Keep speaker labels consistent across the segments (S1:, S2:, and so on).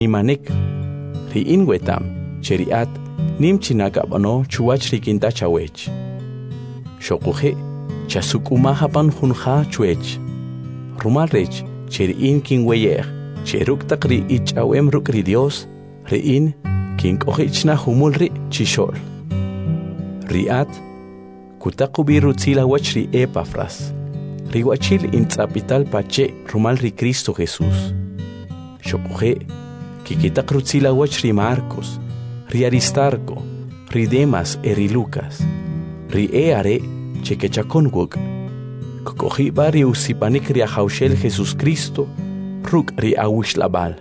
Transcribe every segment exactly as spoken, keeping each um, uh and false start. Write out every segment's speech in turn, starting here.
S1: Imanik, ri inwetam, cheriat, nim chinakabano chuach rikinta chawech. Shokuhe, chasukumahapan hunha chuech. Rumalrech, cheri in kinweyer, cheruk takri ich awem rukri Dios, ri in, king ohichna humulri chishol. Riat, kutakubiru tzila wachri Epafras. Riwachil in tzapital pache rumalri Cristo Jesús. Shokuhe, Kikitak rutzila wachri Marcos, ri Aristarco, ri Demas eri Lucas, ri eare chekechakonwuk, kokohiba ri usipanik ri ahaushel Jesús Cristo, ruk ri awishlabal.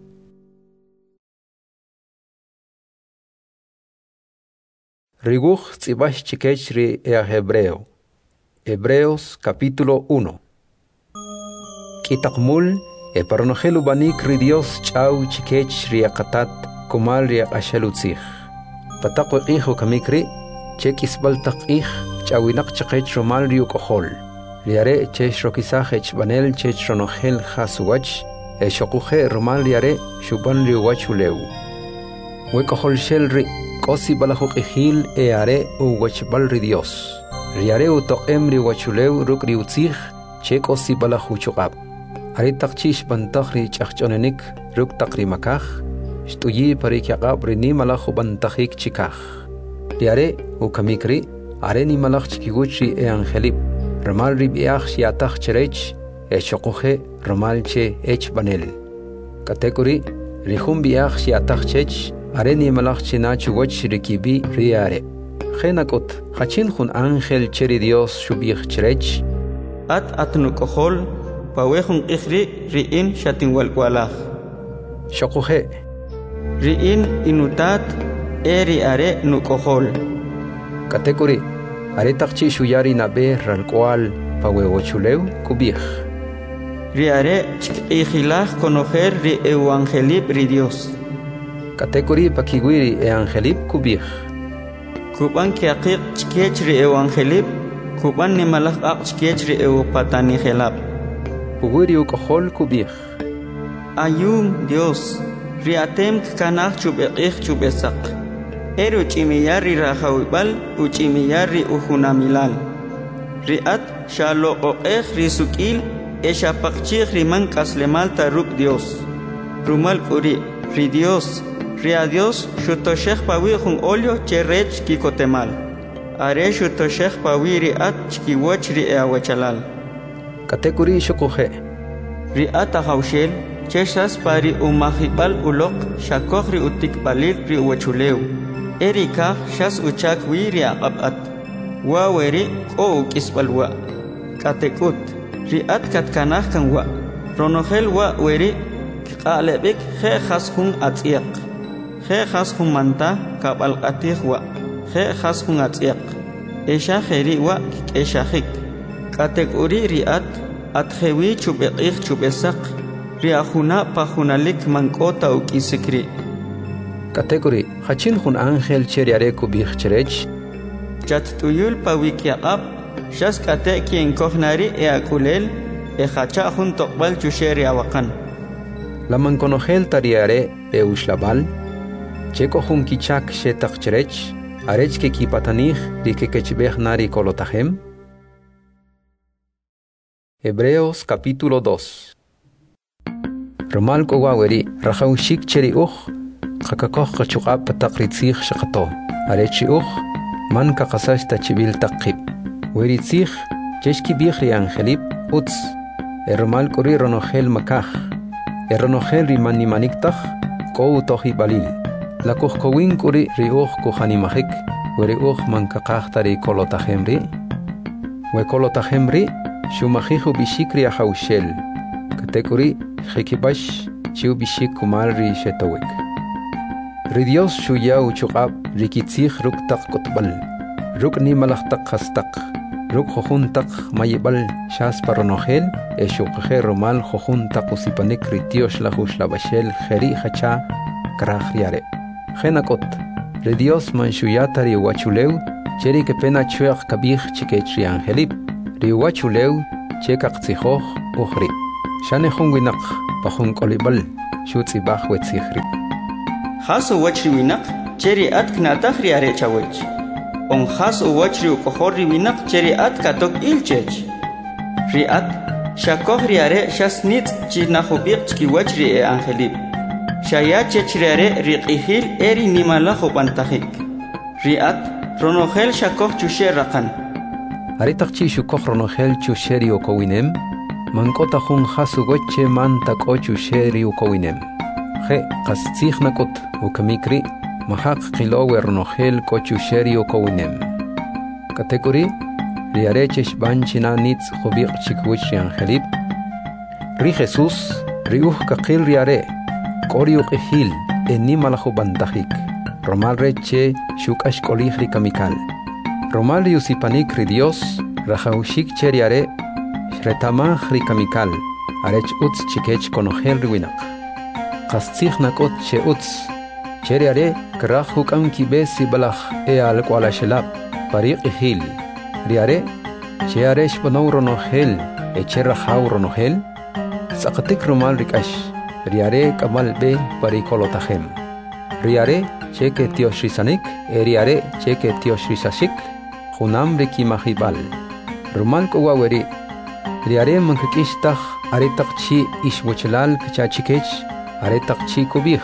S2: Riguch tzibash chikech ri ea Hebreo. Hebreos capítulo uno. Kitakmul e paronogelu banik ri Dios chau chikech ri akatat kumal ri ashalutzich. Patakwe iho kamikri chekis baltak ich chawinak chakech romal ri ukohol. Riare chech rokisachech banel chech ronogel hasuwach e shokuhe romal riare shuban ri wachuleu. Wekohol shel ri kosi balahuk ihil e are u wachbal ri Dios. Riare u tokem ri wachuleu ruk ri utzich chek osi balahuchukab. Ari takchish bantakri chachchonenik ruk takri makach, shtuyi parik yaqab rini malach bantakhik chikach. Riare u kamikri, are ni malach chikiguchi e angelip, ramal ribiach shiatach cherech, e shokuhe ramal che ech banel. Katekuri, rihum biach shiatach chech, are ni malach chinachu wach rikibi riare. Genakot, hachin hun angel cheri Dios shubich cherech.
S3: At atnukohol, Pawehun ikhri riin shatinwalkwalach.
S2: Shokuhe.
S3: Riin inutat eri are nukohol.
S2: Katekuri, are takchi shuyari nabe ralkwal pawewochuleu kubich.
S3: Riare chikilach conocer ri evangelip ri Dios.
S2: Katekuri pakiguiri e angelip kubich.
S3: Kuban kiakik chikech ri evangelip, kuban ni malach ak chikech ri eupatani helap.
S2: Puguri ukohol kubich.
S3: Ayum Dios, riatem kanach chubekich chubesak. Eru chimiyari rahawibal, uchimiyari uhunamilal. Riat shalo oech risukil, eshapakchich riman kaslemal taruk Dios. Rumal kuri, ri Dios, ria Dios, shutoshech pawihun olio cherech kikotemal. Are shutoshech pawiri at chikiwach ri eawachalal.
S2: Katekuri shokuhe.
S3: Riata haushel, cheshas pari umahibal ulok, shakokri utikbalil ri uwachuleu. Erika shas uchak wiri abat. Waweri ko ukisbalwa. Katekut. Riat katkanah kanwa. Ronogel wa weri kalebik he khashun atiak. He khashun manta kabal atih wa. He khashun atiak. Esha kheri wa eshahik. Kategori riat atjewi chubekich chubesak riahuna pahunalik mankota ukisikri.
S2: Kategori hachin hun angel cheriare kubich cherech.
S3: Chat tuyul pawikiab shas kate kien kohnari e akulel e hacha hun tokbal chusheri awakan.
S2: La manconogel tariare e ushlabal cheko hun kichak shetak cherech arech ke kipatanich rikekechbeh nari kolotahem. Hebreos capítulo dos. Romal kogaweri rahaushik cheri uch khakakoh kachukab patakritzich shakato arechi uch man kakasash tachibil takib weritzich cheshki bichri angelip utz ermal kori ronogel makach eronogel rimani maniktach ko tohi balil la kohkowin kori riuch kohanimahik weri uch man kakach tari kolotahemri we kolotahemri Shumahihu bishikri ahaushel. Katekuri hekibash chiu bishik kumalri shetowek. Ridios shuyau chukab rikitzich ruk tak kotbal. Ruk ni malachtak hastak. Ruk hohuntak mayibal shas paronogel e shukhe romal hohuntak usipanek ritios lahush labashel heri hacha krahriare. Genakot. Ridios manshuyatari wachuleu cheri que pena chuach kabich chikechri angelip. Riwachuleu chekak tzihoch uchri. Shane jun winak pajun kolibal shutsi baj wetzihri.
S3: Haso wachri winak cheri at knatach riare chawech. On haso wachri ukohorri winak cheri at katok ilchech. Riat shakoh riare shasnit chinahubiq chki wachri e angelib. Shaya chechriare riqihil eri nimalajo pantahik. Riat ronohel shakoh chushe rakan.
S2: Aritakchi shukoh ronohel chusheri okowinem. Mankota jun hasu goche man tako chusheri okowinem. Je qastzih nakot ukamikri mahaq qilowe ronohel ko chusheri okowinem. Kategori riarechesh banchina nitz jubiq chikwichi angelib. Ri Jesus riuh kaqil riare koriuq ihil enimalajo bantajik. Romal reche shukash kolihri kamikal. Romal riusipanik ri Dios rajaushik cheriare retamaj ri kamikal. Arech utz chikech konohel riwinak. Qastzih nakot che utz cheriare kraj hukam kibesi balaj e al kualashelab pariq ihil. Riare chearesh bonou ronohel echerra jau ronohel saqatik romal rikash. Riare kamal be parikolotajem. Riare cheke tioshrisanik e riare cheke tioshrisashik junam riki mahibal. Romal kowaweri riare mankakishtah aretakchi ishwochelal kachachikech aretakchi kubih.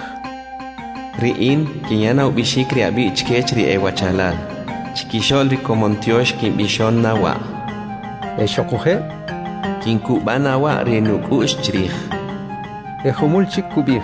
S4: Riin kinyana ubishik riabi ichkech ri ewachalal. Chikishol ri komontiosh kin bishon nawa.
S2: E shokuhe
S4: Kin kubanawa ri nukush chrih.
S2: e humul chik kubih.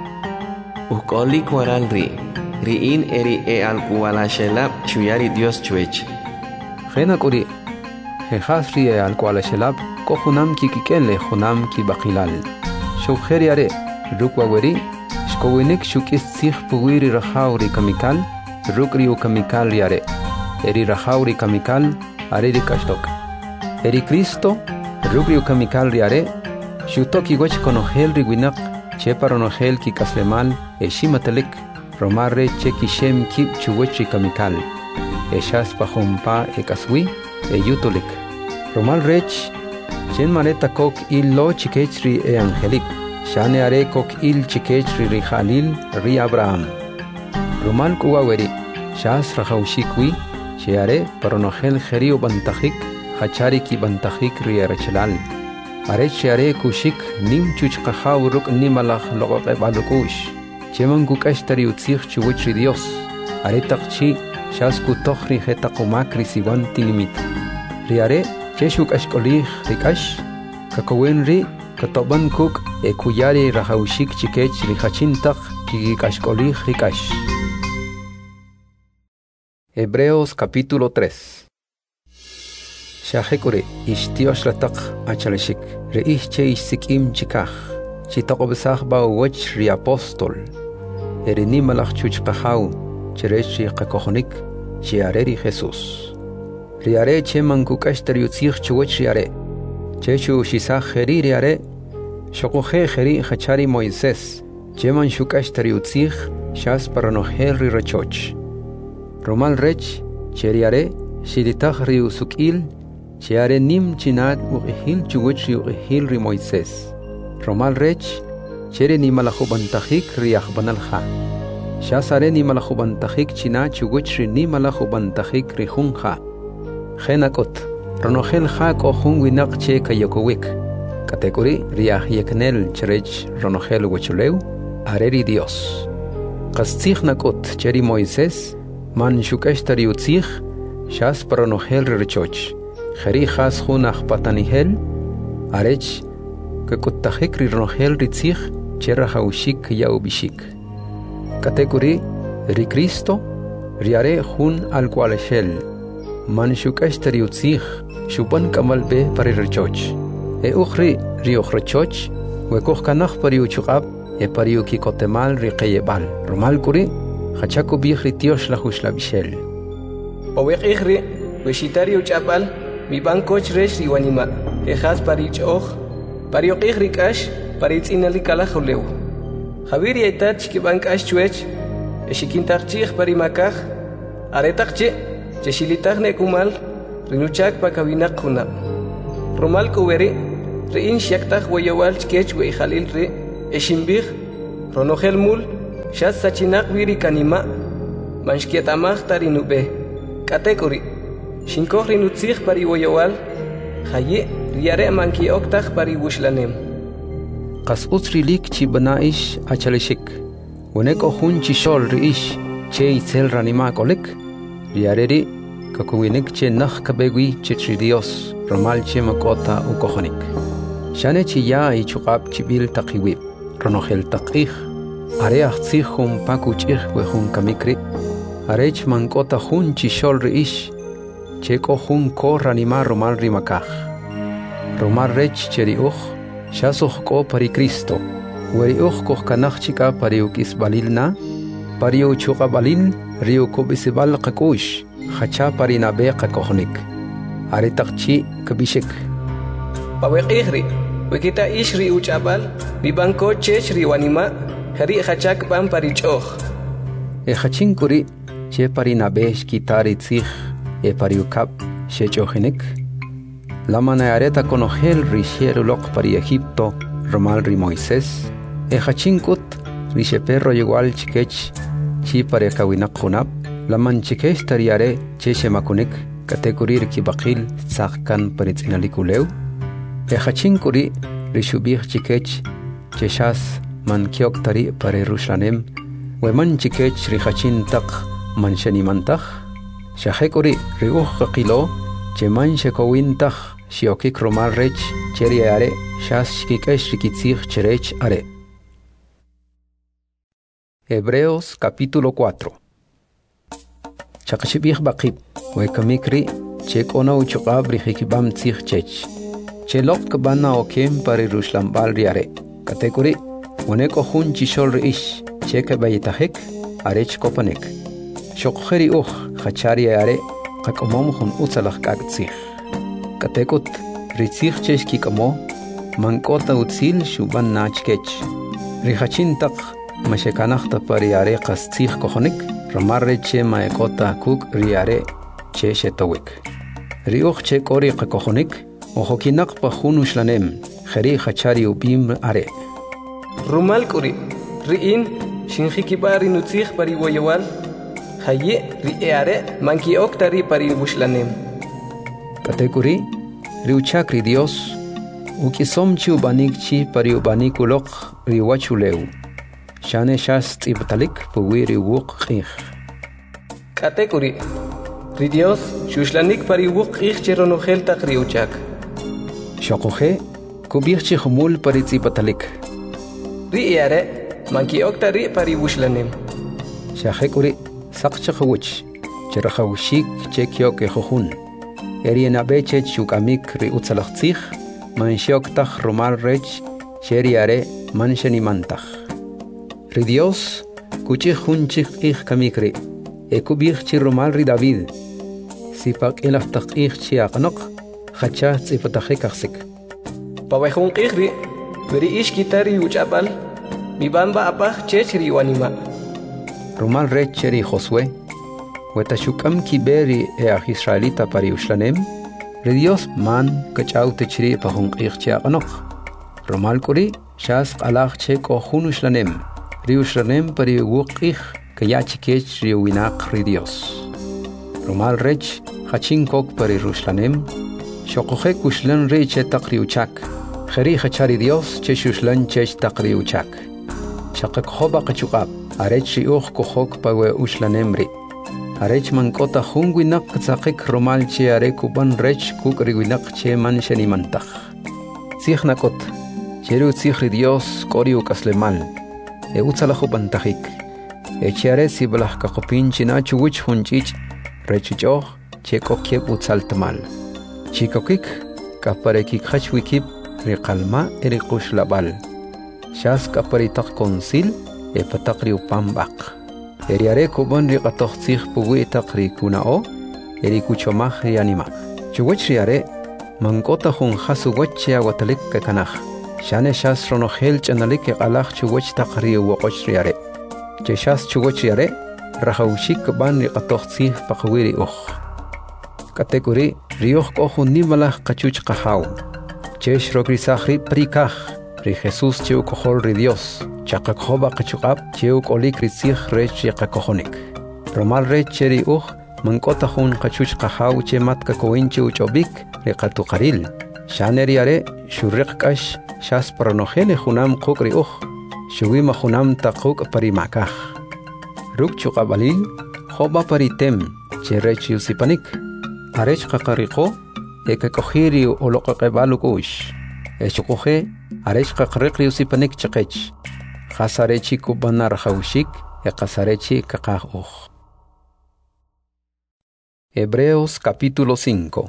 S4: Ukoli kwaral ri. Riin eri e al kualashelab chuyari Dios chuech.
S2: Jena kuri jehasri e al kualashelab ko junam kikikele junam ki bakilal. Shukher yare rukwaweri shkowinik shukis sikh puwiri rahauri kamikal rukri u kamikal yare. Eri rahauri kamikal areri kastok. Eri Cristo rukri u kamikal yare shutoki goch konohel riwinak chepa ronohel ki kaslemal e shimatelik romarre cheki shem kip chuwechi kamikal e shas pahompa e kaswi e yutolik romal rech chen mareta kok il lo chikechri e angelik shane are kok il chikechri ri Khalil ri Abraham romal kuwaweri shas rahaushikwi sheare paronohel kheriu bantajik hachari ki bantajik ri archelal are sheare kushik nim chuchqahaw ruk nimalaj loqoq balukush cheman kukashtari utzih chuwich Dios are taqchi shas kutokhri hetaqumakri siwan tilimit riare cheshuk ashkolih rikash kakowen ri katoban kuk e kuyari rahaushik chikech ri hachintaq kikashkolih rikash. Hebreos capítulo tres. Shahekure ishtiosh lataq achaleshik reich che isikim chikach chitaqobsach ba wach ri apostol erini malach chuchqahaw cherechi qakohnik chiareri Jesus riare che mankukashtari utzich chuwach riare chechu shisach heri riare shokohe heri hachari Moisés cheman shukashtari utzich shas paranohel ri rachoch romal rech cheriare shilitach ri usukil chiare nim chinat uqihil chuwach ri uqihil ri Moisés romal rech chere ni malajubantajik ri akhbanalha shasare ni malajubantajik china chuwach ri ni malajubantajik ri junja genakot ronohel ha ko jun winak che kayokowik kategori ri ahyeknel cherech ronohel wachuleu areri Dios qastzih nakot cheri Moisés man shukashtari utzich shas paronohel richoch kheri khas jun akhpatanihel arech kakuttajik ri ronohel ritzich cherra haushik yaubishik kategori ri Cristo riare jun al kualeshel man shukashtari utzich shupan kamal be pari richoch e ukhri ri ukhrichoch wekoh kanakh pari uchuqab e pari ukikotemal ri qeyebal romal kuri Hachaku bihri Dios la hush la bishel.
S5: Owek ihri, weshitari uchapal, mi bancoch resh riwanima, ehas parich och, pariok ihri kash, paritz inali kalajoleu. Javiri etach ki bankash chuech, eshikintarchich parimakaj, aretachche, cheshilitach nekumal, rinuchak pakavinak huna. Romal kuveri, ri'in shaktaj wayawal chkech wey khalil ri eshimbij ronogel mul shas sachinak wiri kanima manshkietamaj tarinube katekori shinkoj rinutzij pari wayawal haye riare manki oktaj pari wushlanem
S2: qas utsrilik chi banaish achalishik weneko hun chi shol riish che itzel ranima kolik riareri kakuwinik che nakh kabegui che Dios romal che makota ukohonik shane chi ya i chuqab chibil taqiwib ronogel taqih are achtzih hum pakuchih we hun kamikri arech mankota hun chi shol riish che ko hun ko ranima romal rimakaj romal rech cheri uj shasoh ko pari Cristo weri uj ko kanach chika pari ukis balilna pari uchuqa balil rio ko bisibal qakush khacha pari nabe qakohnik are taqchi kabishik
S5: paweq ihri wikita ishri uchabal mi banko chechri wanima hari khachak ban pari choh
S2: e khachin kuri che pari nabe skitari tzih e pari ukap shechohinik la manayareta conogel rishiero loq pari Egipto romal ri Moisés e khachinkut rishe perro igual chikech chi pari kawinak khunab la manchikesh tariare cheshe makunik kategorir ki baqil tsaqkan paritsinalikulew e khachinkuri rishubih chikech cheshas man kiok tari pare rushlanem we man chikech ri khachin taq manshani mantaq shahekuri ri uj qilo che man shekowin taq shiokik romal rech cheriare shas shikikesh rikitzig cherech are. Hebreos capítulo cuatro. Chaqshibih baqib we kamikri chek ona uchuqab rihikibam tzig chech chelok kabana okem pari rushlambal riare katekuri oneko hun chishol riish cheke bayitahik arech kopanek shokheri uj khachari are qakomom hun utsalakh kaktzig katekut ritzig cheshki kamo mankota utsil shuban nachkech rihachin taq mashekanachta pari are qastzig kohonik romarre che maekota kuk riare che shetowik riuch che kori qakohonik ojokinak pa hunushlanem khari khachari ubim are
S5: rumal kuri riin shinjiki pari nutzig pari woyawal haye riare manki oktari pari bushlanem
S2: katekuri riuchakri Dios ukisom chi ubanik chi pari ubanikulok riwachuleu shane shas tibtalik puwiri wuq qih
S5: katekuri ri Dios shuslanik pari wuq qih cherono khel taqri uchak
S2: shoqoje kubih chi khumul pari tibtalik
S5: ri yare manki oktari pari wushlanem
S2: shahekuri saqcha khawch cherahawshik chekyo ke khun eriena beche chukamik ri utsalaqtzig manshok tag romal rech cheriare manshani mantag ri Dios kuchi hunchik ih kamikri e kubih chi romal ri David sipak elaf taq ih chi aqnaq khacha tsifatahik aksik
S5: pawehun qihri veri ish kitari uchapal mi bamba apaj chechri wanima
S2: romal rech cheri Josué wetashukam kiberi e a Israelita pari ushlanem ri Dios man kachauti chri pahun qih chi aqnaq romal kuri shas qalaq che ko hun ushlanem riushranem pari wuqih kayachikech riuinaq ri Dios romal rech khachinkok pari rushlanem shoqoje kushlan re che taqri uchak khari khachari Dios che shushlan che taqri uchak shaqak khoba qachuqab arech riuq kohok pawe ushlanem ri arech mankota hungwinaq tsaqik romal che are kuban rech kuk riwinaq che man shani mantaq signakot cheru tsikhri Dios kori ukaslemal e utsalajo pantajik e chiare si blah ka qopin china chuwich hunchich rechucho cheko kiep utsaltmal chikokik kapareki khachwikip riqalma eri qushlabal shas kapari taq konsil e pataqri upambaq eriare kubon riqatoqtzig puwi taqri kunao eri kuchomaj rianima chuwich riare mankota hun hasu wachya watalik kanaj shane shas ronogel chanalik qalaq chuwach taqri woqoch riare che shas chuwach riare rahawshik ban riqatoqtzig paqwiri uj katekuri rioq ko hunnimalaj qachuch qahaw Chesh rogrisahri prikaj, ri Jesús cheu kohol ri Dios, chakakoba kachukab cheu kolik rizih rech yakakohonik. Romal rech cheri uj, mankota hun kachuch kahaw che matka koinche uchobik, ri katukaril. Shaneri are, shurrik kash, shas paranojele junam kukri uj, shuwima junam takuk parimakaj. Ruk chukabalil, hoba paritem, che rech yusipanik. Arech kakariko, eka kohiri o loqaqebalu kush. Echukoje, arech kakrekri usipanik chakech. Hasarechi kubanar haushik, ekasarechi kakahuj. Hebreos capítulo cinco.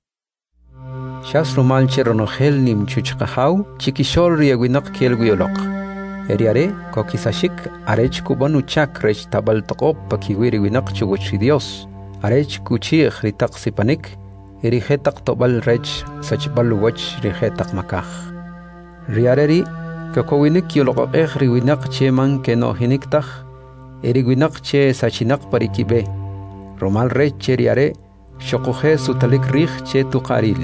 S2: Shas romal cheronogel nim chuchkahau, chikishol riaguinak kielguiolok. Eriare, kokisashik, arech kubanu chak rech tabal tokop pakiwiri winak chuguchi Dios. Arech kuchih ritak sipanik, erihetak tobal rech sachbal wach rihetak makah. Riareri, kakowinik yolokokeh riwinak che man keno hiniktah, eriwinak che sachinak parikibe. Romal rech che riare, shokohe sutalik rich che tukaril.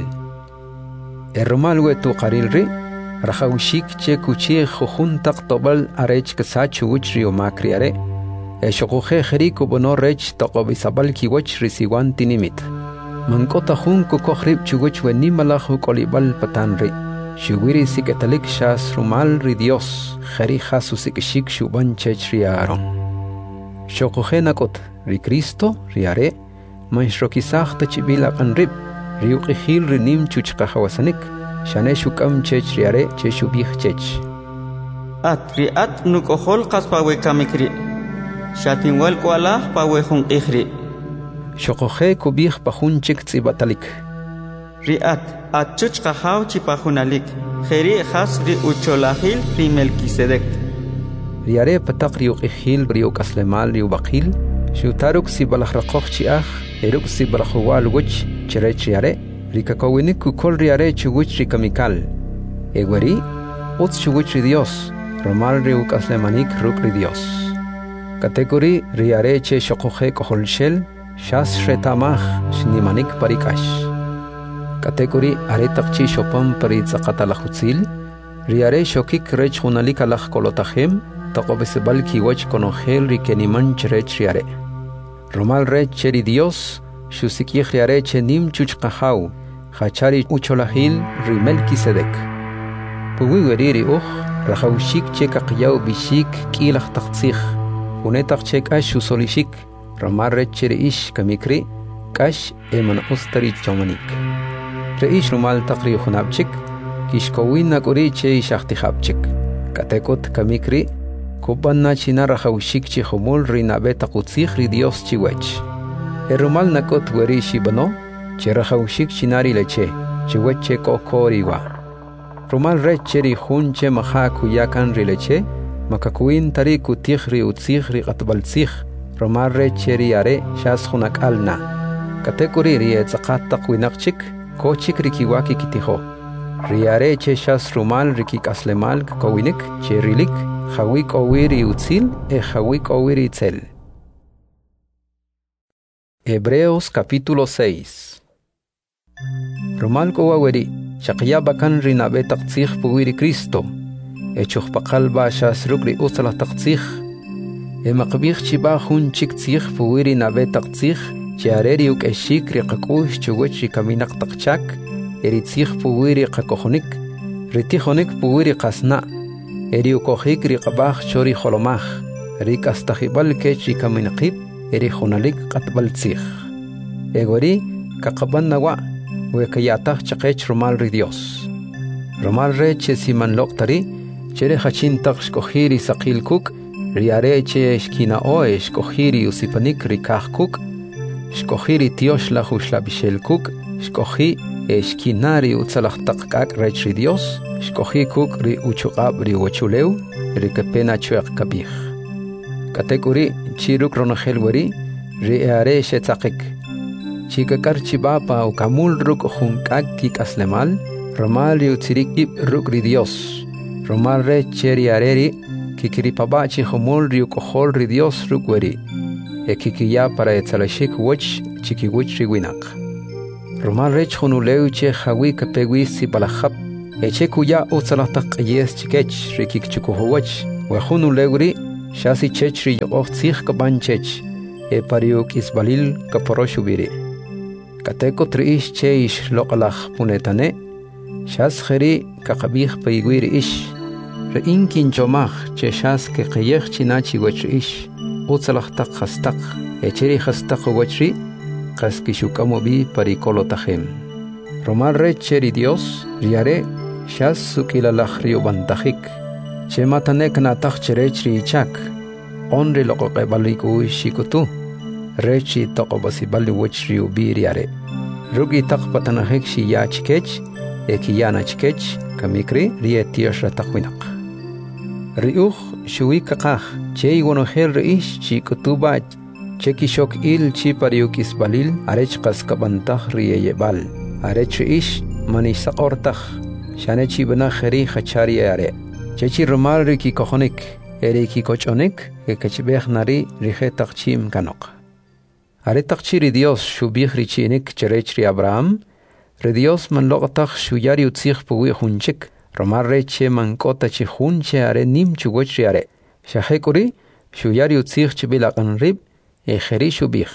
S2: Erromal we tukaril ri, rahawshik che kuchih jujuntak tobal arech kasachu wich riomak riare. E shokoje jerico bono rech tokobisabal kiwach risiwan tinimit. Mankota jun kukohrib chuguch wenimala hukolibal patanri. Shuwiri siketalik shas rumal ri Dios, jeri jasusik shuban chechriaron. Shokoje nakot, ri Cristo, riare, manshrokisak tachibila kanrib, riukihil rinim chuchkahawasanik, shane shukam chechriare cheshubih chech.
S3: At ri at nukohol kaspawe kamikri. Shatinwal kualah pawehun ihri.
S2: Shokoje kubih pahun chik tsibatalik.
S3: Riat at chuch kahaw chipahunalik. Jeri has ri ucholahil ri Melquisedec.
S2: Riare patak riuk ihil riuk aslemal riuk bakil. Shutaruk si balahrakoch chiach. Eruk si balahuwal wuch chirech riare. Rikakowinik kukol riare chuguch rikamikal. Egweri, uts chuguch ri Dios. Romal riuk aslemanik ruk ri Dios. Kategori riare che shokoje koholshel, shas retamach shnimanik parikash. Kategori aretakchi shopam paritzakatalahutzil, riare shokik rech hunalik alach kolotahem, takobesebal kiwach konogel rikeniman cherech riare. Romal rech cheri Dios, shusikich riare che nim chuchkahau, hachari ucholahil rimelkisedek. Puwiweriri uch, rahaushik che kakyaw bishik kilach taktzich. Unetak chek ash usolishik, ramar rech ish kamikri, kash eman ustari chomanik. Reish rumal takri hunabchik, kishkowin nakuri che ishachtihabchik. Katekot kamikri, kuban na china rahaushik chi humul rinabe takutzich ri Dios chiwech. Erumal nakot weri shibano, che rahaushik chinari leche, chiweche kokoriwa. Rumal rech cheri hun che maha kuyakan rileche, makakuin tari kutihri utzihri qatbaltzih romarre cheri are shas hunak alna katekuri ri etzakat taqwinaqchik kochik rikiwaki kitiho riare che shas rumal rikik aslemal kowinik cherilik hawik owiri utzil e hawik owiri itzel. Hebreos capítulo seis. Rumal kowaweri shaqya bakan rinabe taqtzih puwiri Cristo Echuk pakalba shas rukri usala taqtzich. E maqbich chiba hun chik tzich puwiri nabe taqtzich. Chiareri uk eshik riqakush chuguch rikaminak taqchak. Eri tzich puwiri qakohonik. Ritihonik puwiri qasna. Eri ukohik riqabach chori holomach. Rik astahibal kech rikaminaqib. Eri hunalik qatbal tzich. Egori kaqaban nawa. Wekayatach chaqech rumal ri Dios. Rumal re che siman loktari. Chere hachin tak shkohiri sakil kuk, riare che shkina oe shkohiri usipanik rikah kuk, shkohiri tiosh la hushla bishel kuk, shkohi e shkinari utsalach takkak rech ri Dios, shkohi kuk ri uchukab ri wachuleu, rikapena chuak kabich. Katekuri chiruk ronahel wari, ri eare shetzakik. Chikakar chibapa u kamul ruk hunkak kik aslemal, romal ri utsirikib ruk ri Dios. Romal re cheri areri, kikiripabachi humul riu kohol ri Dios rukweri, e kikiya para etzalashik wach chikiwich riwinak. Romal rech hunuleu che hawi kapegwi si balahap, eche kuya utsalahtak yes chikech rikik chukuhuwach wahunu leguri shasi chechri yoch sich kabanchech e pariuk isbalil kaporosubiri kateko triish cheish loqalach punetane shas kheri kakabih paiguir ish re inkin chomach che shas ke qayech chinachi wach ish utsalahtak khastak echeri khastak wachri qaskishukamobi parikolotahem romal recheri Dios riare shas sukilalach rio bantajik che matanek natach cherechri chak onri loqoqebaliku shikutu rechi toqobasibali wachri ubiriare rugi taqpatanahik shi yachkech ekiyana chkech kamikri rietiosh rataqwinak riuch shuikaqaj che iwonohel reish chikutuba chekishok il chi pariukis balil arech qaskabantaj rieyebal arech ish manisaqortaj shanechi bana khari khachari are chechi rumal riki kohonik eriki kochonik ekachbeh nari rihe taqchim kanok are taqchiri Dios shubih richinik cherechri Abraham re Dios man loqtaj shuyari utzig puwi hunchik romar reche man kota chi hunche are nim chugochri are shahekuri shuyari utzig chibilaqan rib e kheri shubih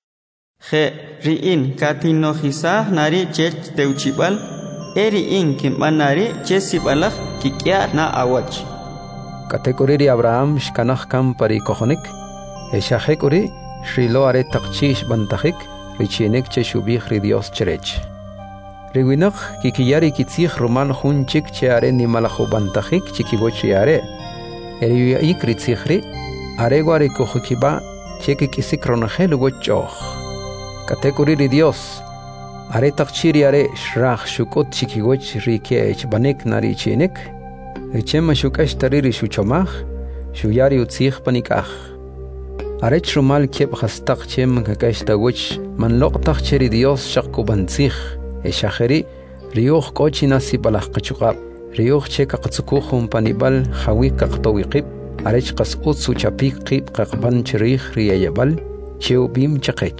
S3: khe riin katino hisah nari chech teuchibal eri in kimbanari chesibalach kikya na awach
S2: kategori Abraham shkanach kam pari kohonik e shahekuri Shrilo are taqchish bantajik richinek che shubih ri Dios cherech Riwinaq kikiyari kitzig roman hunchik che are nimalajo bantajik chikibochi are Eriya ikritzigri are guare kohukiba cheki kisikronahel wochoch Kategori ri Dios are taqchiri are shrach shukot chikigoch rikech banek nari chinek Echema shukash tariri shuchomach shuyari utzig panikach Arech rumal kep khastaq chem kakashta wich man loqtaq cheri Dios shaqku bantzig e shaheri riyuh kochi nasi balaq qachuqab riyuh cheka qatsukuhum panibal khawi qaqtawiqib arech qas utsu chapik qib qaqban cherih riyayabal cheu bim chaqech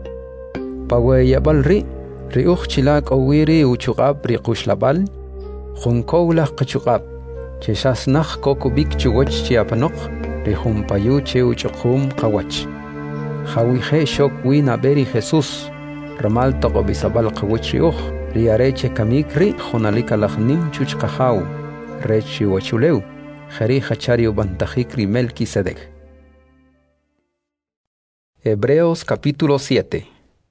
S2: pawayabal ri riyuh chilak awiri uchuqab riqushlabal khunkowlah qachuqab cheshas nakh kokubik chugoch chiapanoq Rihum payu cheu chukum qawach Khawihe shok wina beri Jesus Ramal toqo bisabal qawach riuh Riareche kamikri khunalika lakhnim chuch qahaw Rechi wachuleu Khari khachari bantajikri Melquisedec Hebreos capítulo siete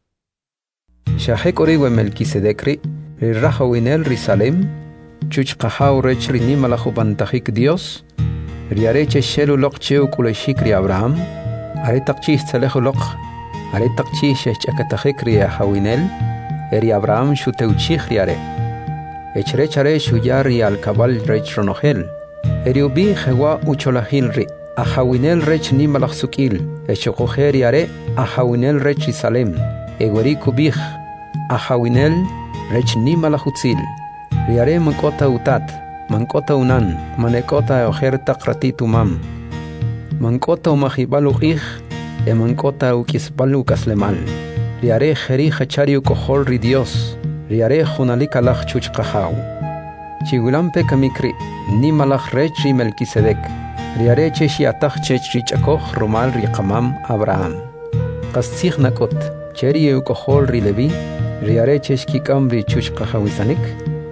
S2: Shahek oriwe Melquisedecri Rirrahawinel risalem Chuch qahaw rech rinimalajo bantajik Dios Riareche shelu loq cheu kuleshikri Abraham are taqchis tsalekhu loq are taqchis shachakatakri hawinel eri Abraham shuteuchih riare echre chare shuyari al kabal rech ronohel eri ubi khwa ucholahil ri a hawinel rech nimalakh sukil echokoher riare a hawinel rech salem egori kubih a hawinel rech nimalakh utzil riare makota utat Mankota unan, manekota ojerta kratitu mam. Mankota umahibalu ij, e mankota ukisbalu kaslemal. Riare jeri hachariu kohol ri Dios, riare junalika lach chuch qahaw. Chigulampe kamikri, ni malach rechi Melquisedec. Riare cheshi atach chech richakoh romal ri qamam Abraham. Qastzig nakot, cheri eu kohol ri Levi, riare cheshkikam ri chuch qahawisanik.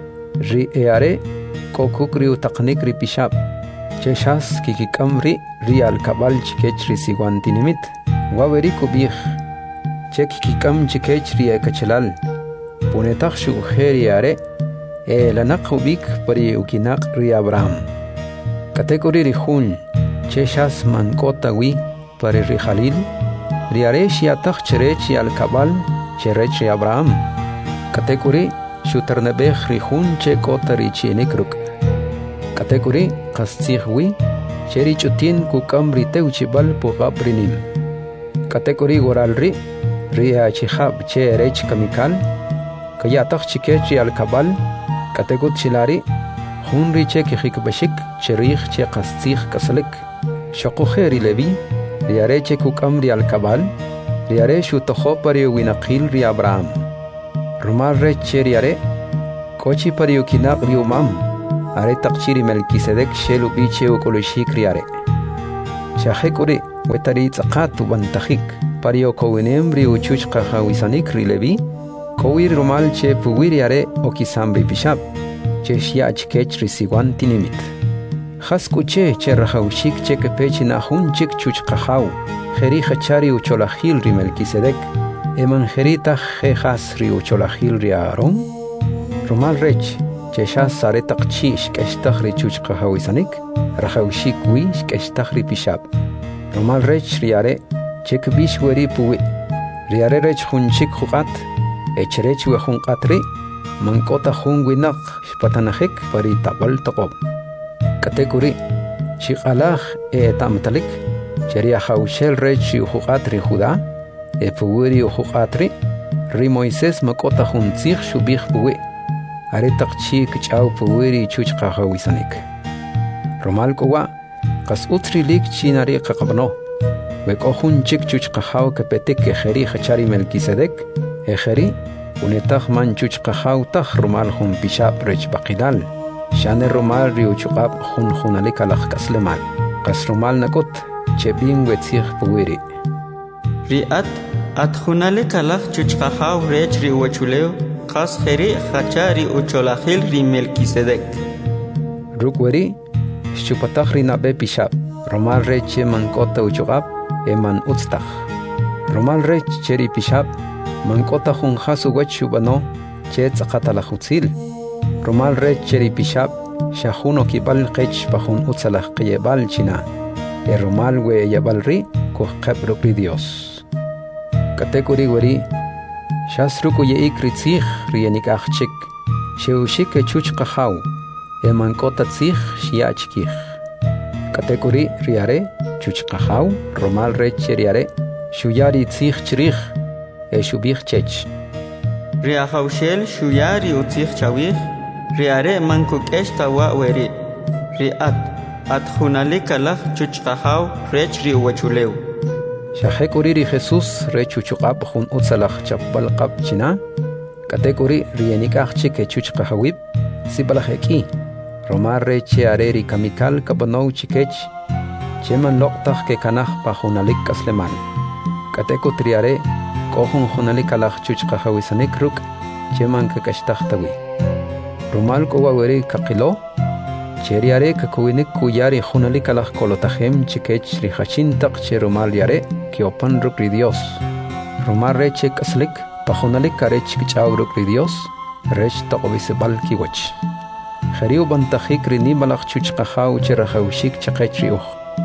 S2: Ri eare, kokukri utaqnikri pishab cheshas kikikamri rial kabal chikech risiwantinimit waweri kubih chekikikam chikech ria kachelal punetaq shugheri are e lanaq ubik pari ukinaq ri Abraham kategori rihun cheshas mankota wi pari ri Khalil riare shiataq cherech al kabal cherech ri Abraham kategori shuternebeh rihun che kotari chienikruk kategori qastzigwi cheri chutin kukamri teuchibal puqabrinim kategori goralri ria chihab che rech kamikal kayataq chikechi al kabal kategot chilari hunri che khikbashik cherih che qastzig kasalik shaqokheri levi riare che kukamri al kabal riare shutokhopari winaqil ri Abraham Rumar rech cheriare Kochi pariukinaq riumam, are taqchiri Melquisedec shelu biche ukulishik riare. Shahekuri, wetari tzaqatu bantajik, pario kowinem riu chuchqa hawisanik rilevi, kowir rumal che puwiriare okisambi bishab, che shiach kech risiwan tinimit. Haskuche che rahaushik che kepechi nahun chik chuchqahaw, jeri hachari ucholahil ri Melquisedec, emanjerita jejas ri ucholahil ri Aaron, rumal rech, che shas sare taqchi shkeshtah ri chuchqahawisanik, rahaushik wi shkeshtah ri bishab. Rumal rech riare, che kebish weri puwi, riare rech hunchik huqat, echrech we hunqatri, mankota hun winak shpatanahik pari tabal toqob. Kategori chiqalaj e tamtalik cheria haushel rechi uhuqatri Judá e puwiri uhuqatri ri Moisés makota huntzig shubih puwi are taqchi kchau puwiri chuchqa hawisanik Romal kowa qas utri lik chinari qaqabno we kohun chik chuchqa haw kepetik e kheri khachari Melquisedec e kheri unetaq man chuchqa haw taq rumal hun pishab rech baqidal Shane rumal riu chuqab hun hunalik alaq kaslemal. Qas rumal nakut chebin wetzig puwiri.
S3: Riat at hunalik alaq chuchqahaw rech riu wachuleo qas kheri khachari ucholahil ri Melquisedec.
S2: Rukweri shupataq ri nabe pishab. Rumal reche mankota uchuqab eman utstaq. Rumal rech cheri pishab mankota hun hasu wachubano che tzaqatalajutsil. Rumal rech cheri pishab shahuno kibal qech pahun utsalah qiyebal china e rumal we yabal ri kuh qabru pri Dios kategori weri shasruku ye ikritzig rienik achchik sheushik chuch qahaw e mankota tzig shiachkih kategori riare chuch qahaw rumal rech cheriare shuyari tzig chrih e shubih chech
S3: riahaushel shuyari utzig chawih Riare manku keshta wa weri. Riat at hunalik alaq chuchqahaw rech ri wachuleu.
S2: Shahekuri ri Jesus rech chuchqab hun utsalaq chapal qab china. Kategori rienikaq chike chuchqahawib sibalaheki. Romar reche areri kamikal kabanow chikech. Cheman loqtaq ke kanah pa hunalik kasleman. Kateko triare kohun hunalik alaq chuchqahawisanik ruk cheman ke kashtaqtawi. Rumal kowa weri kakilo cheriare kakuinik kuyari hunalik alaq kolotajem chikech ri hachintaq che rumal yare kiopan ruk ri Dios Rumal reche kaslik pa hunalik karech kichaw ruk ri Dios rech taqobisebal kiwach khariu bantajik ri nimalaq chuchqahaw che rahawshik chaqech ri uj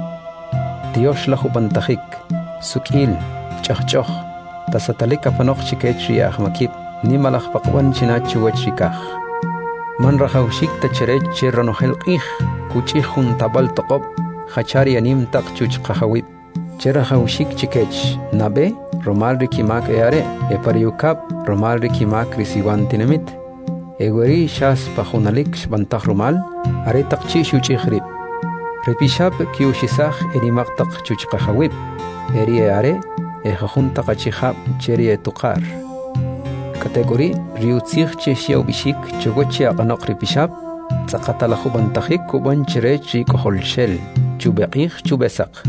S2: Dios lahu bantajik sukil chaqchoq tasatalik apanoq chikech ri ahmakib nimalaq paqwan chinach wach rikaj Man rahawshik ta cherech che ranohel qih kuchi hun tabal toqob khachari anim taq chuchqahawib che rahawshik chikech nabe romal rikimak eare e pariukab romal rikimak risiwan tinemit egweri shas pahunalik shbantaq rumal are taqchi shuchikhrib repishab kiushisaj erimaq taq chuchqahawib eri eare e khun taqachihab cheri tuqar Kategori riutzig che xiaw bishik chogoche aqanoq ripishab tzaqatalahu bantajik kuban cherech ri koholshel chubeqig chubesaq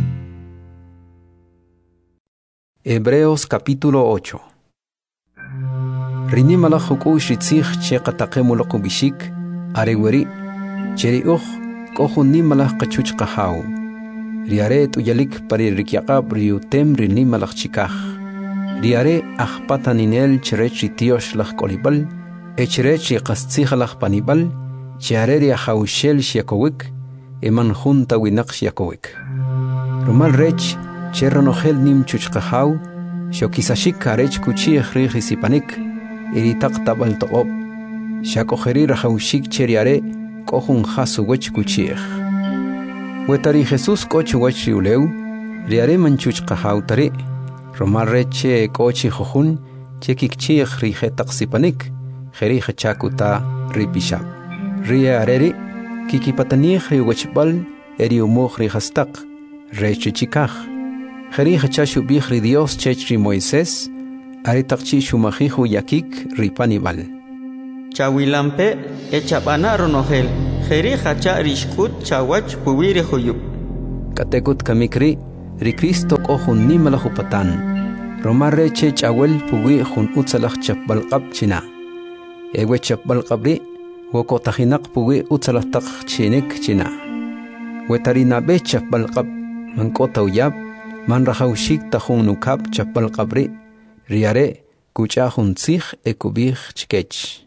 S2: Hebreos capítulo ocho Rinimalaj hukush ritzig che qataqemuluq bishik areweri cheri uj kohun nimalaj qachuch qahaw riare tuyalik pari rikyaqab riutem rinimalaj chikaj Riare ajpataninel cherech tiosh lach kolibal, echrech qastzig lach panibal, chiareri ajaushel shiakowik, eman junta winak shiakowik. Rumal rech, cherronogel nim chuchqahaw, shokisashik karech kuchi ejrij isipanik, iritak tabal toqob, shakojeri rajaushik cheriare, kohun hasu wech kuchiej. Wetari Jesus koch wech riuleu, riare man chuchqahaw tari, Romal reche kochi jojun chekikchi rije taqsipanik jeri chakuta ripishab ria areri kikipatani riwechbal eri umoj rihastaq reche chikaj jeri chashu bih ri Dios chech ri Moisés ari taqchi shumajiju yakik ripanibal
S3: chawilampe echapana ronogel jeri hacha rishkut chawach puwiri huyup
S2: katekut kamikri ri Cristo kohun ni malahupatan romare che chawel puwi hun utsalach chapbalqab china ewe chapbalqabri woko tahinak puwi utsalah tak chinik china wetarina be chapbalqab mankota uyab man rahawshik tahun nukab chapbalqabri riare kucha hun sikh ekubih chkech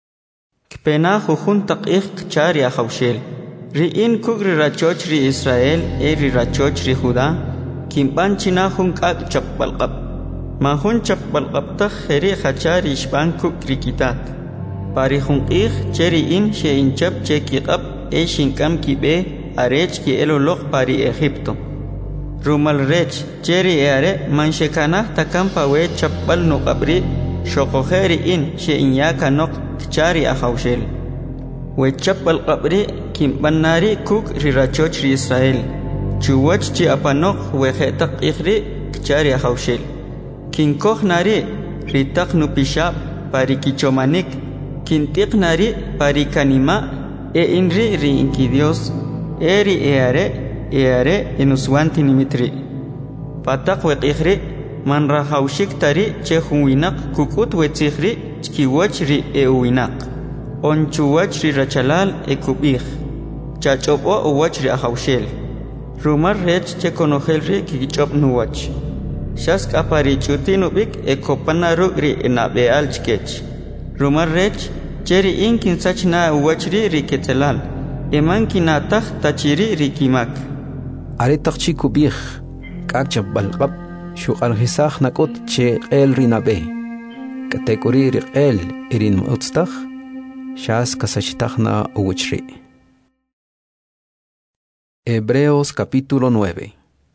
S3: Kpena jujun taqih chari ahawshel ri in kugri rachoch ri Israel e ri rachoch ri Judá kimban china jun kak chapbalqab ma jun chapbalqab ta kheri khachari ishban kugri kitat pari jun qih cheri in she inchap che kiqab e shinkam kibe arech ki eloloq pari Egipto rumal rech cheri are man shekana takampa we chapbal nuqabri shoqokheri in she inyaka noq chari ahawshel we chapbal qabri kimbannari kuk rirachoch ri Israel chuwach chi apanok we khetaq ikhri chari ahawshel kinkoh nari ritaq nupishab pari kichomanik kintiq nari pari kanima e inri ri inki Dios eri eare eare enuswanti nimitri pataq we ikhri man rahawshik tari che huwinak kukut we tsikhri chkiwach ri ewinaq onchuwach ri rachalal ekubih chachopo uwach ri ahawshel rumar rech che konogel ri kichop nuwach shas kapari chutinubik ekopanaru ri enabeal chkech rumar rech cheri inkin sachna uwach ri ri ketelal eman kinatah tachiri ri kimak
S2: ari taqchi kubih kak chabbalqab shuqal hisakh nakot che el rinabe kategori riqel irin mutstakh shas kasachtakhna uwchri Hebreos capítulo nueve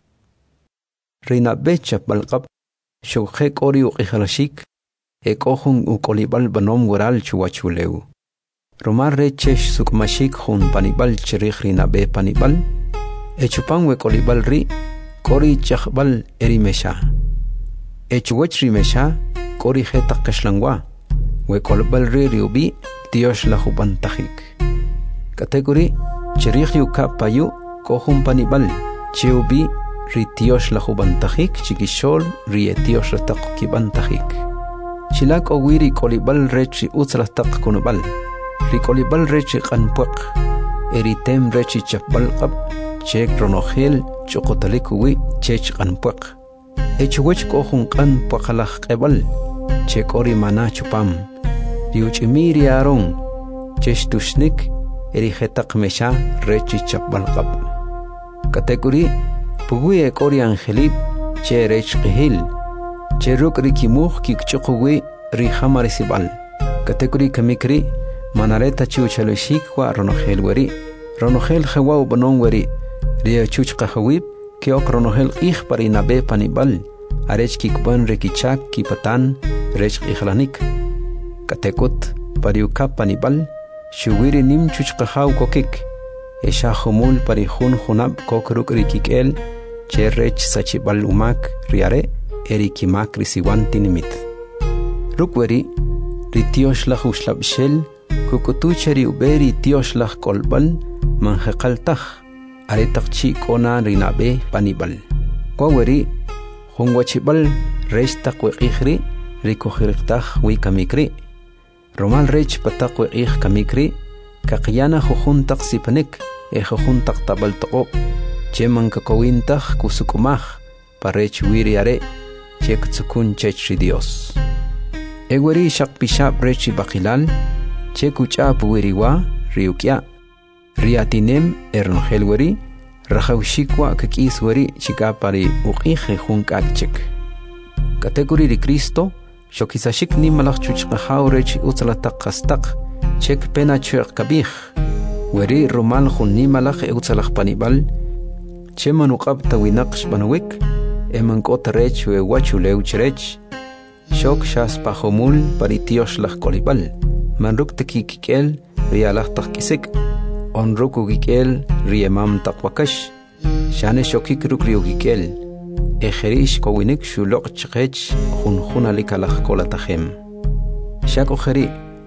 S2: Rinabe chapbalqab shukhe kori uqikhalashik ekohun ukolibal banom waral chuwachuleu Romar rechesh sukmashik hun panibal chirikh rinabe panibal echupan we kolibal ri kori chakbal erimesha echuwach rimesha kori hetaq kashlangwa we kolbal ri riubi Dios la hubantajik kategori chirikh yuka payu kohun panibal chiubi ri Dios la hubantajik chikishol ri Dios la taq kibantajik chilak owiri kolibal rechi utsla taq kunubal ri kolibal rechi qanpuq eritem rechi chapbalqab chek ronogel chokotalikuwi chech qanpuq echuwach kohun qanpuqalaq qebal chekori mana chupam riuchimiri aron cheshtushnik eri hetaq mesha rechi chapbalqab kategori puwi ekori angelib che rech qihil che ruk rikimuh kikchuqwi ri hamarisibal kategori kamikri manareta chuchaloshik wa ronogel weri ronogel khawa banon weri ria chuch qahawib ke ok ronogel ikh parinabe panibal arech kikban rekichak kipatan rech ikhlanik katekut pariuka panibal shuwiri nim chuch qahaw kokik esha khumul parihun khunab kokruk rikikel che rech sachibal umak riare erikimak risiwanti nimit rukweri ritiosh la khuslab shel kukutu cheri uberi tiosh la kolbal manhaqaltakh are taqchi kona rinabe panibal kwaweri khungwachibal resh taqwi ikhri rikokhirqtakh wi kamikri romal rech pataqwi ikh kamikri kaqyana khun taqsipanik e khun taqtabal taqo cheman kakowintakh kusukumah parech wiriare chek tsukun chech Dios egweri shaqpishab rechi baqilal chekucha puwiriwa riukya riatinem ernoghelweri rahawshikwa kakisweri chikapari uqije junkakchek kategori ri Cristo shokisashik nimalach chuchqahaw rechi utsalataq qastaq chek pena chek kabih weri romal khun nimalach utsalaq panibal cheman uqab tawinaqsh banawik eman kota rech we wachuleu chrech shok shas pahomul paritiosh lach kolibal manruk tekikikel rialach taqkisik onruku gikel riemam taqwakash shane shokik ruk riugikel ejerish kowinik shuloq chqech khun khunalik alach kolatahem shako kheri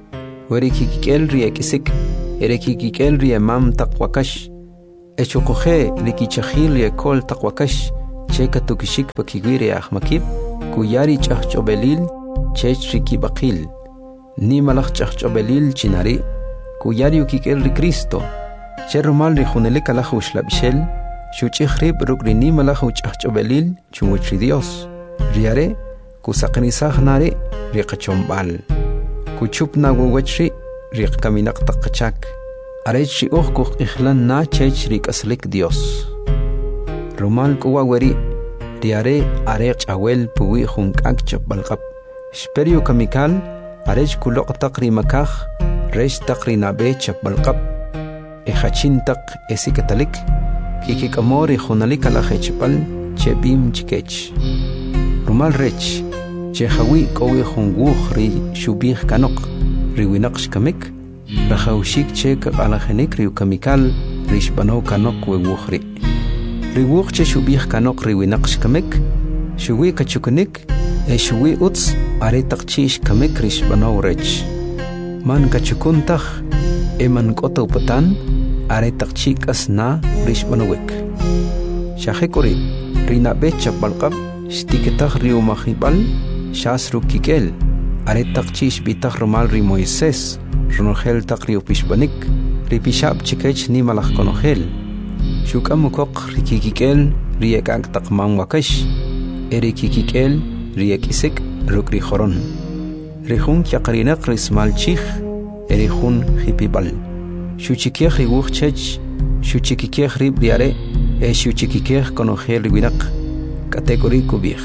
S2: werikikik'el riek'isik erekikik'el riemam taqwakash echuqoje rikichajil riekol taqwakash che katukishik pakiwiri ahmakib kuyari ch'ajch'obelil chech rikibaqil ni malaj ch'ajch'obelil chinari kuyari ukik'el ri Cristo che rumal ri junelik alaj uxlabixel xuch'ij rib ruk' ri ni malaj uch'ajch'obelil chumuch ri Dios riare kusaqnisaj nari riqachomb'al kuchup na wawach ri riqkaminaq taqachak arech ri uj kuj ijlan na chech rik'aslik Dios rumal kuwa weri riare are ch'awel puwi junk'ak chapbalqab xperio kamikal arech kuloq taq ri makaj rex taq ri nabe chapbalqab ejachin taq esikatalik kikik'amor ri junalik alaj echpal chebim chikech rumal rech che jawi kowi junguj ri xubij kanok ri winaq xkamik rajawxik che kaq'alajenik ri ukamikal ri xb'anow kanok wewuj ri riwuj che xubij kanok ri winaq xkamik xuwi kachukunik e xuwi utz are taq chi xkamik ri xb'anow rech man kachukun taj e man k'ota upatan are taq chi k'as na ri xb'anowik xajek uri ri nab'e chapbalqab xtiketaj ri umajib'al xas rukik'el are taq chi xb'itaj rumal ri Moisés runojel taq ri upixb'anik ri pixab chikech ni malaj konojel xuk'am ukoq ri kikik'el ri ek'ak taq man wakax e ri kikik'el ri ek'isik ruk' ri joron ri jun kyaqarinaq ri smal chij e ri jun jipib'al xuchikej ri wuj chech xuchikikej rib riare e xuchikikej konojel ri winaq k'atek uri kub'ij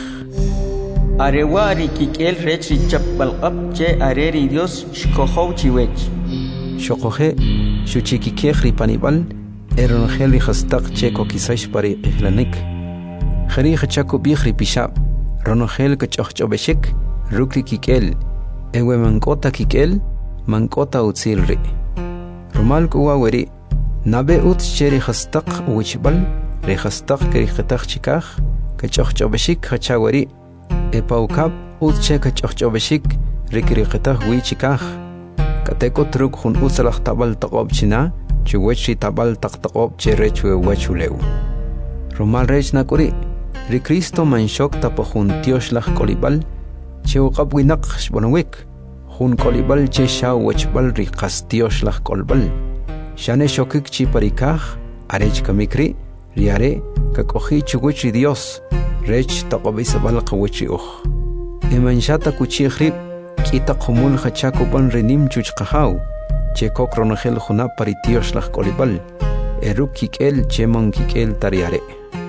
S3: arewa rikik'el rech ri chapbalqab che are ri Dios xkojow chiwech
S2: xoqoje xuchikikej ri panib'al e runojel ri jastaq che kokisax pari ijlanik jari jachakub'ij ri pixab runojel kach'ojch'obexik ruk' ri kik'el ewe mank'ota kik'el mank'ota utzil ri rumal kuwa weri nabe utz che ri jastaq uwichb'al ri jastaq keriqetaj chikaj kach'ojch'obexik jachaweri e pawkab utz che kach'ojch'obexik ri keriqetaj wi chikaj katekot ruk' jun utz alaj tab'al taqob china chuwech ri tab'al taq taqob che rech wewach ulew rumal rech nak'uri ri Cristo manxok tapa jun tiox laj k'olib'al che uqab winaq xb'anowik jun k'olib'al che xa wachb'al ri qas tiox laj k'olb'al xane xokik chi parikaj arech kamik ri riare kak'oji chuwech ri Dios rech taqob'isab'al qawech ri uj e manxata kuchij rib k'itaq jumul jachakub'an ri nim chuch qajaw che kok ronojel junab pari tiox laj k'olib'al e ruk kik'el che man kik'el tariare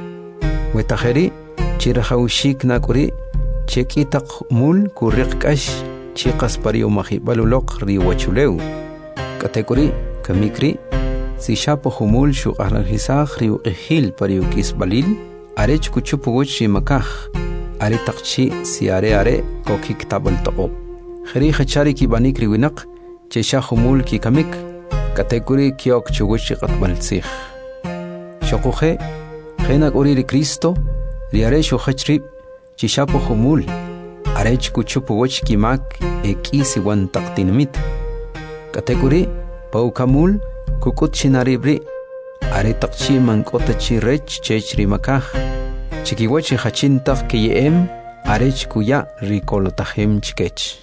S2: wetajeri chi rajawxik nak'uri che k'itaq mul kuriq k'ax chi qas pari umajib'al uloq ri wachulew k'atek uri kamik ri si xapo jumul xuq'ajlanjisaj ri uq'ijil pari ukisb'alil arech kuchup uwich ri makaj are taq chi si are are kokik tab'al toqob jeri jachari kib'anik ri winaq che xa jumul kikamik k'atek uri kyok chuwich ri q'atb'al tzij xoquje je nak'uri ri Cristo ri are xujach rib chi xapo jumul arech kuchup uwich kimak e k'i siwan taq tinamit k'atek uri pawkamul kuk'ut xinarib ri are taq chi mank'ota chi rech chech ri makaj chikiwach jachin taq kiye'em arech kuya ri kolotajem chikech.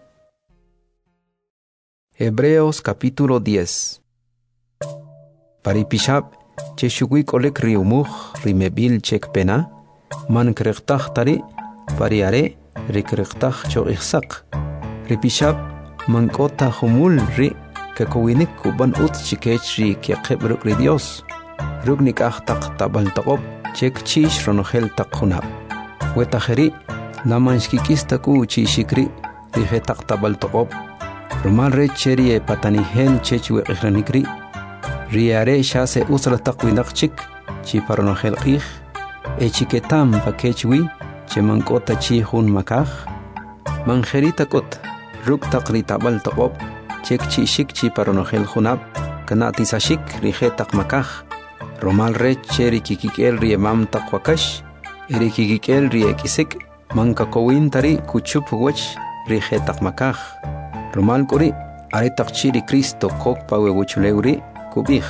S2: Hebreos capítulo diez. Paripishab che shuwi kolek ri umuj ri mebil chek pena man kreqtaj tari pariare ri kreqtaj cho ihsaq ripishab man kota humul ri kakowinik kuban ut chikech ri kyaqeb ruk ri Dios ruk nikaj taq tabal taqob chek chish ronojel taq junab wetajeri laman shkikista ku chi shikri ri he taq tabal taqob rumal re cheri e patanihel chech we ikhranikri riare shase usra taq winaq chik chi paronojel qih e chiketam pakechwi che mankota chi hun makaj manjerita kot ruk taq ri tabal taqob chek chi shik chi paronojel junab kanati sashik ri he taq makaj rumal re cheri kikikel ri emam taq wakash eri kikikel ri ekisik manka kowin tari kuchup wach ri he taq makaj rumal kuri are taqchiri Cristo kokpa wewuchuleuri kubij.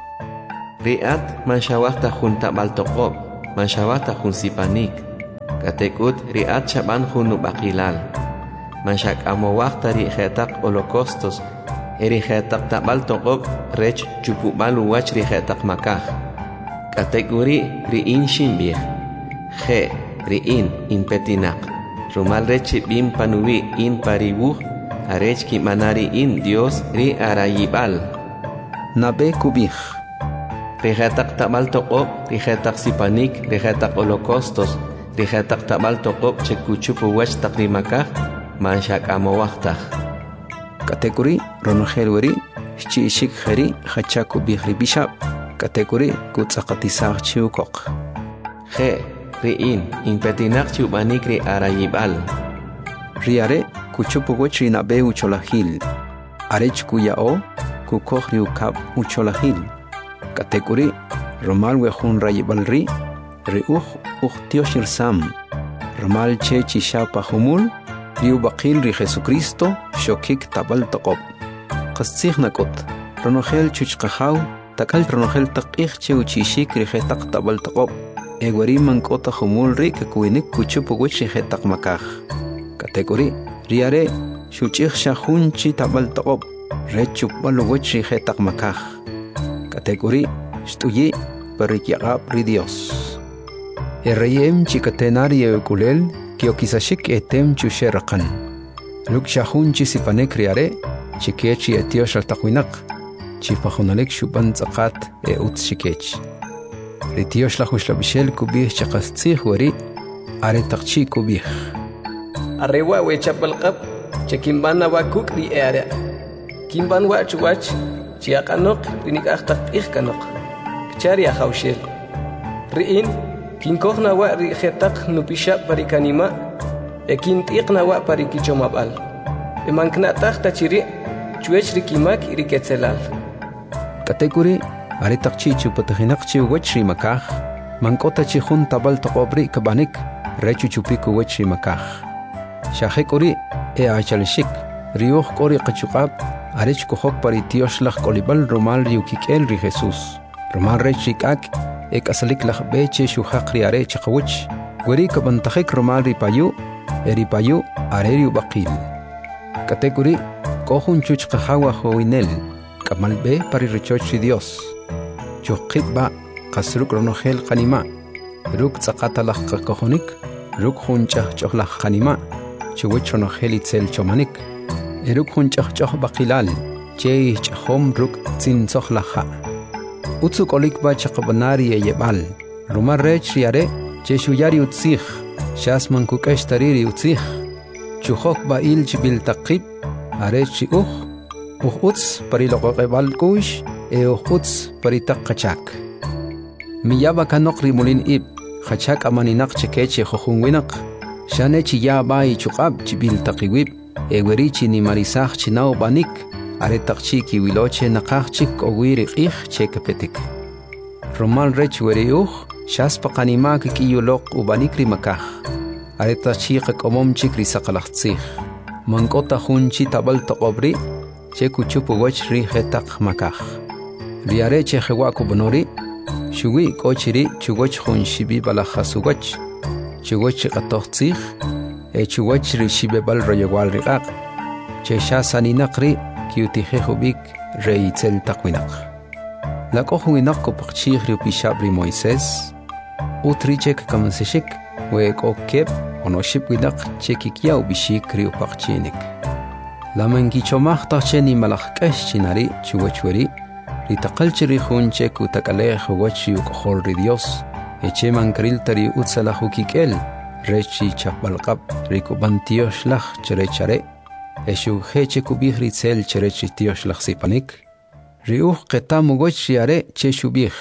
S4: Riat manshawata junta baltoqob, manshawata jun sipanik. Katekut riat shaban junu bakilal. Manshak amowakta ri jetak holocaustos. Eri jetak tabal toqob rech chupubalu wach ri jetak makaj. Katekuri riin shimbih. Je riin impetinak. Rumal rechi bim panuwi in paribuh. Arech ki manari in Dios ri arayibal.
S2: Nabe kubij.
S4: Rijetak tabal toqob, rijetak sipanik, rijetak holocaustos, rijetak tabal toqob chekuchupu wach takrimakaj, manshak amowaktaj.
S2: Katekuri ronogel weri, shchi ishik kheri, hachaku bihri bishap, katekuri kutsakatisag chiukok.
S4: Je, riin, impetinak chubanik ri arayibal.
S2: Riare, kuchupu wach rinabe ucholahil. Arech kuyao, kukok riukab ucholahil. Katekuri romal wejun rayibalri riuj uhtioshir sam romal che chishapa humul riu baqil ri Jesucristo shokik tabal taqob qasig nakot ronogel chuchqahaw takal ronogel taqih che uchishik ri jetaq tabal taqob egwari mankota humul ri kakuinik kuchupu wich ri jetaq makaj katekuri riare shuchih shahun chi tabal taqob rechupal wich ri jetaq makaj katekuri shtuyi perikyaqab ri Dios. Erreyem chikatenari ekulel kiokisashik etem chusheraqan. Luk shahun chisipanek riare chikechi etiosh altaqwinak chipajunalek shuban tzaqat e utz shikech. Ritiosh lahushlavishel kubih chaqastzih wari are taqchi kubih.
S5: Arrewa wechapalqab chekimbana wakuk ri ere. Kimban wach wach chiaqanok rinik ahtaq ihkanok kchari ahawshel riin kinkogna wa ri khetaq nupisha parikanima ekin tiqna wa parikichomabal emankna taxta chiri chuech rikimak iriketzelal
S2: katekuri ari taqchi chupatahinaq chi wachri makaj mankota chi jun tabal taqobri kabanik rechu chupiku wachri makaj shahekuri e achalshik riuj qori qachuqab arech kohok paritiosh lach kolibal romal riukikel ri Jesus romal rechikak ek asalik lach beche shuhaq ri are chaqwich weri kabantakhik romal ri payu eri payu areriu baqil katekuri kohun chuch qahawa hoinel kamal be pari rechoch ri Dios chuqitba qasruk ronogel qanima ruk tsaqata lach qakohonik ruk huncha chohlach qanima chuwich ronogel itzel chomanik eruk hunchach choh baqilal che chhom ruk tsin tsohlaha utsu kolik ba chaqbanari yebal rumar rech riare che shuyari utzih shasman kukash tariri utzih chuhok ba il bil taqib arech uh uh uts pariloqebal kush e uh uts paritaqachak miyaba kanokri mulin ib khachak amaninak chekeche khohunwinak shane chi ya bai chuqab bil taqiwib Ewerichi ni marisaj chinao banik are taqchi ki wiloche naqachik owiri qih chekapetik romal rech weriuj shaspa qanima ki yulok ubanikri makaj are taqchi qomom chikri saqalaqtzih mankota junchi tabal taqobri chekuchupu wach ri hetaq makaj riare che khwa ku bonori shuwi kochiri chugoch junshi balajasugach chugoch qatoqtzih e chuwach ri shibebal royewal riqaq che shasani naqri kiutihe hubik reitzel taqwinaq la qohuinaq ko paqchih ri pishabri Moisés utrichek kamansishik we kokep onoship winaq chekikiau bishik ri paqchinik la mangi chomaq tacheni malaq qash chinari chuwachweri ri taqalchri khunche ku takaleh wachi uqhol ri Dios eche mankril tari utsalahu kikel rechi chapalqab rikubantiosh lach cherechare eshu heche kubih ritzel cherechitiosh lach sipanik riuj qetam goch riare che shubih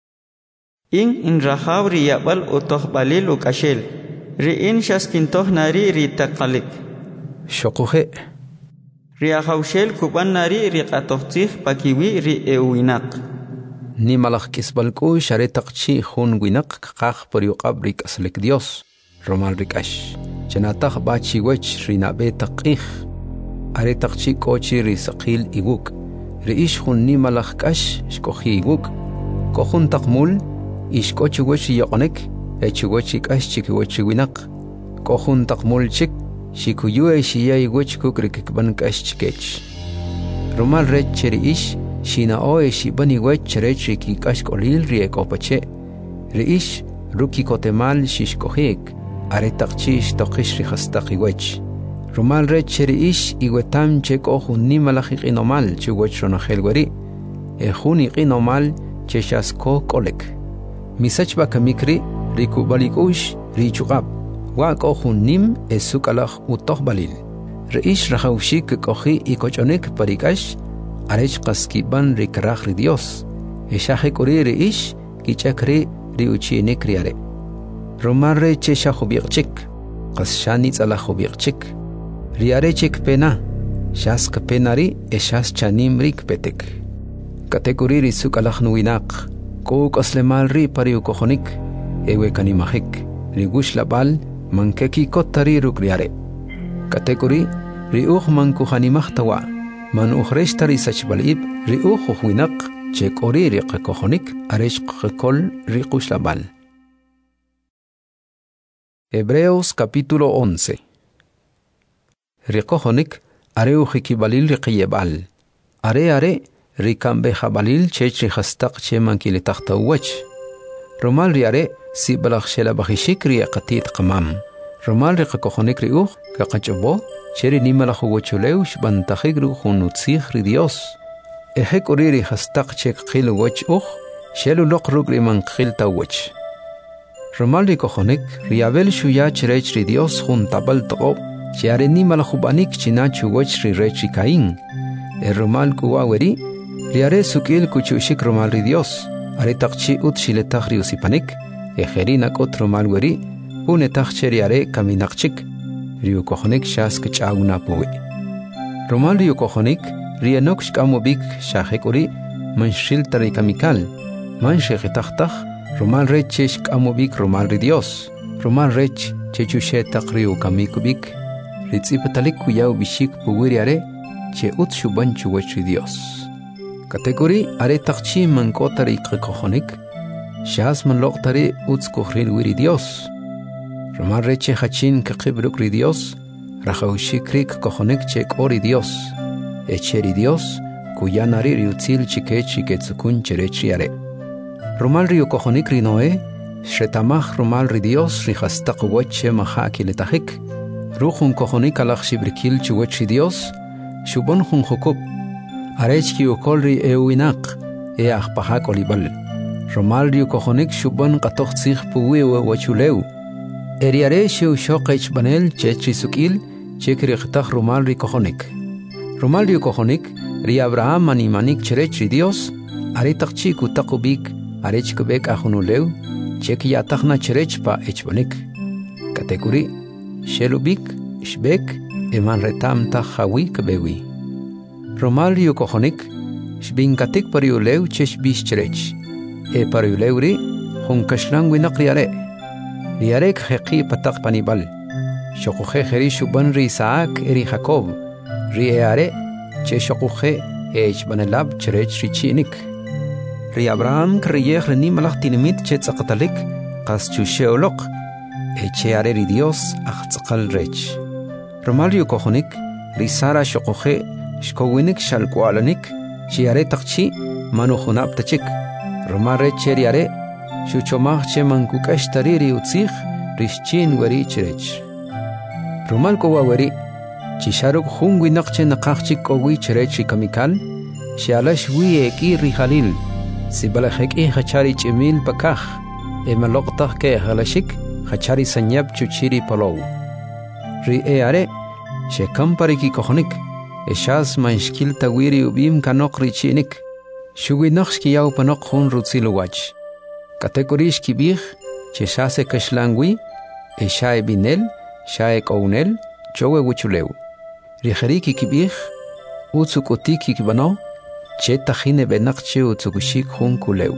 S3: in in rahaw riyabal utoh balil ukashel ri in shaskintoh nari ritaqalik
S2: shoquhe riyahawshel kuban nari riqatohtih pakiwi ri ewinaq ni malach kisbalku share taqchi khun winaq qaq por yuqab rik aslik Dios romal rikash chanataq bachi wech rinabe taqih are taqchi kochi ri saqil iguk riish khunni malakkash shkohi iguk kohun taqmul ish kochi wochi yoqonek echugochi kash chikiwochi winak kohun taqmul chik shikuyu e shiya igwech kukrikban kash chikech rumal rech cheri ish shina o e shibani wech cherech ki kash kolil riek opache riish ruki kotemal shishkohik are taqchish toqish rihastaqi wech rumal rech cheri ish igwetam chek ohun ni malakhi qinomal chugoch ronahel gwari e khuni qinomal cheshasko kolek misach bakamikri riku balikush richuqab wa kohun nim esukalakh utoh balil reish rahawshik kohi ikochonek parikash arech qaskiban rikrah ri Dios eshahe kuri reish kichakri riuchine kriare romarre chesha khubiqchik qashani tsala khubiqchik riare chik pena shas penari eshas chanim rik petek kategori risukalakh nuinaq ko qaslemal ri pariu kohonik ewe kanimahik rigush labal mankeki kotari rukriare kategori riuh manku hanimahtawa man ukhreshtari sachbalib riuh huinaq chekori riqakohonik aresh qkol riqush labal. Hebreos capítulo once. Riqohonik areu hikibalil riqiyebal are are rikambe habalil chechri hastaq chemankili tahtawach romal riare si balakh shela bakhishik ri qatit qamam romal riqakohonik riuh kaqachbo cheri nimalakh wochuleu shbantakhig ru khunutsikh ri Dios ehek oriri hastaq chek qil wach uh shelu loqruk riman qil tawach romal riqohonik riabel shuya cherech ri Dios khun tabal tob chiare nimalakh banik chinachu wach ri rechi kain e romal kuwaweri riare sukil kuchushik romal ri Dios are taqchi ut shile takhri usipanik ejerina kot romal weri une takhcheri are kaminaqchik riu kohonik shas kchauna puwi romal riu kohonik rianok shkamobik shahekuri manshil tari kamikal manshekh takhtakh romal rechesh kamobik romal ri Dios romal rech chechushe taqriu kamikubik ritsipatalik kuyaw bishik puwiri are che ut shubanchu wach Dios kategori are taqchi man kotari qkohonik shas man loqtari uts kohril wiri Dios romal reche hachin kaqibruk ri Dios rahawshikrik kohonik che kori Dios echeri Dios kuyanari riutzil chikechi ketsukun cherechi are romal ri kohonik ri noe shretamach romal ri Dios ri hastaq wache mahaki letahik ruhun kohonik alakh shibrikil chuwachi Dios shubon hun hukub arech ki ukolri ewinaq e akhpaha kolibal romal ri kohonik shubon qatoq tsikh puwi wachuleu eriare shu shoqech banel chechi sukil chekri khtakh romal ri kohonik romal ri kohonik ri Abraham ani manik cherechi Dios are taqchi ku taqubik arech kubek ahunuleu cheki atakhna cherech pa echbanik kategori shelubik shbek eman retam takhawi kbewi romal ri kohonik shbinkatik pariuleu chesh bish cherech e pariuleuri hun kashlang winaqriare riarek heqi patak panibal shokhe kheri shuban ri Isaac eri Jacob ri eare che shokhe ech banelab cherech richinik ri Abraham kriyekh ni malakh tinimit che tsaqtalik qas chusheoloq eche are ri Dios akhtsqal rech romal ri kohonik ri Sara shokhe shkowinik shalkwalanik shiare taqchi manu khunab tachik romal rech riare shuchomach cheman kukashtari ri utzikh rishchin wari cherech romal ko wari chisharuk khungwi naqche naqachchi kowi cherech kamikal shialash wi eki ri khalil sibalakhek e khachari chimil pakakh e maloqtah ke halashik khachari sanyab chuchiri polow ri e are shekam pariki kohonik eshas manshkil tawiri ubim kanok richinik shuwi naqshki yaw panok khun rutsilwach kategorish kibih cheshase kashlangwi eshae binel shae kounel chowe wuchuleu riheriki kibih utsukotiki kibano chetahine benaqche utsukushik hun kuleu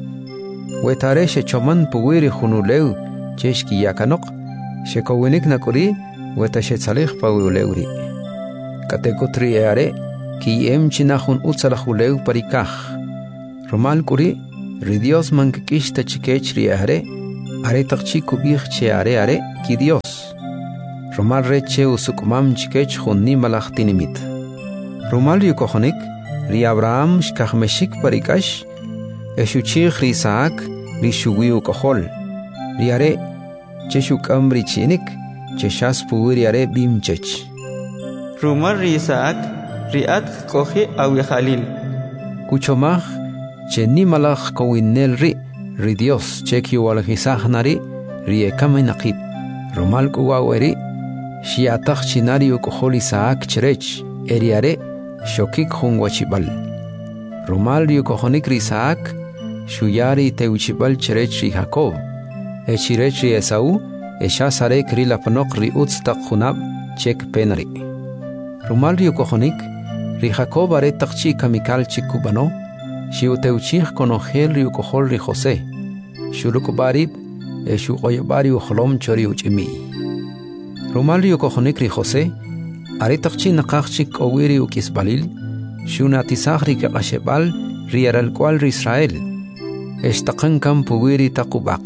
S2: wetare shechoman puwiri hunuleu cheshki yakanok shekowinik nakuri wetashetsalih pawuleuri Katekotri eare ki em chinahun utzalahuleu parikaj. Romal kuri ri Dios mankikish tachikech ri are are takchi kubich che are are ki Dios. Romal reche usukmam chikech hunni malachtinimit. Romal yukohonik ri Abraham shkahmeshik parikash eshuchich ri Isaac ri shuwiu kohol. Ri are cheshukam ri chinik cheshas puwiri are bimchech.
S3: Rumar ri Isaac riat kohi awi Khalil.
S2: Kuchomach che ni malach kowinel ri ri Dios che ki walhisah nari ri ekaminaqib. Romal kuwaweri shiatach chinari ukohol Isaac cherech eriare shokik hun wachibal. Romal yukohonik ri Isaac shuyari teuchibal cherech ri Jacob. Echirech ri Esau eshasare kri lapanok ri utztak hunab chek penari. Romal yukohonik ri Jacob are takchi kamikal chikubano shiuteuchich konogel ri ukohol ri Jose. Shurukubarib eshu oyobari uholom chori uchimi. Romal yukohonik ri Jose are takchi nakachik owiri ukisbalil shunatisach ri kakashebal ri aral kwal ri Israel. Eshtakan kam puwiri takubak.